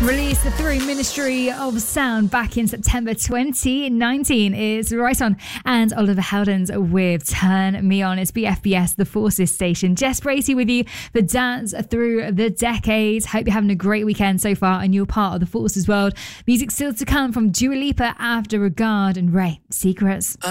Released through Ministry of Sound back in September 2019 is Right On and Oliver Heldens with Turn Me On. It's BFBS, the Forces station. Jess Bracey with you for Dance Through the Decades. Hope you're having a great weekend so far and you're part of the Forces world. Music still to come from Dua Lipa, After Regard, and Ray, Secrets.